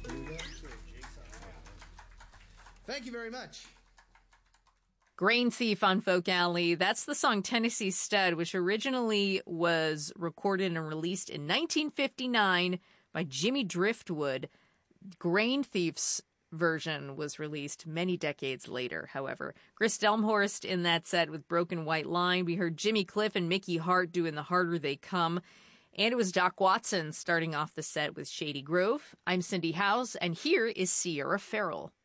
Thank you very much. Grain Thief on Folk Alley. That's the song Tennessee Stud, which originally was recorded and released in 1959 by Jimmy Driftwood. Grain Thief's version was released many decades later, however. Chris Delmhorst in that set with Broken White Line. We heard Jimmy Cliff and Mickey Hart doing The Harder They Come. And it was Doc Watson starting off the set with Shady Grove. I'm Cindy Howes, and here is Sierra Farrell.